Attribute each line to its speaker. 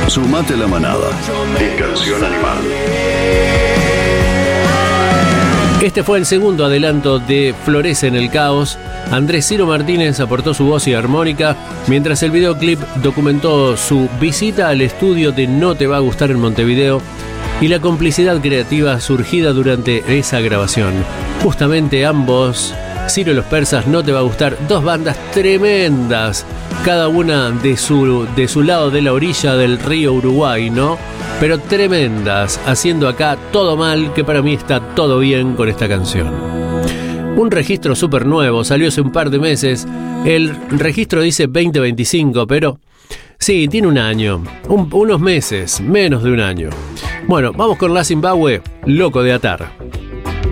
Speaker 1: Sumate a la manada en Canción Animal.
Speaker 2: Este fue el segundo adelanto de Florece en el Caos. Andrés Ciro Martínez aportó su voz y armónica, mientras el videoclip documentó su visita al estudio de No Te Va a Gustar en Montevideo y la complicidad creativa surgida durante esa grabación. Justamente ambos, Ciro y los Persas, No Te Va a Gustar, dos bandas tremendas, cada una de su lado de la orilla del río Uruguay, ¿no? Pero tremendas, haciendo acá todo mal, que para mí está todo bien con esta canción. Un registro súper nuevo, salió hace un par de meses. El registro dice 2025, pero sí, tiene un año, unos meses, menos de un año. Bueno, vamos con La Zimbabue, Loco de Atar.